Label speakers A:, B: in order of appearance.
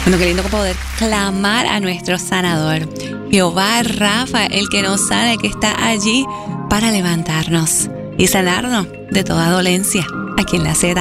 A: Bueno, qué lindo poder clamar a nuestro sanador, Jehová Rafa, el que nos sana, el que está allí para levantarnos y sanarnos de toda dolencia, aquí en La Z.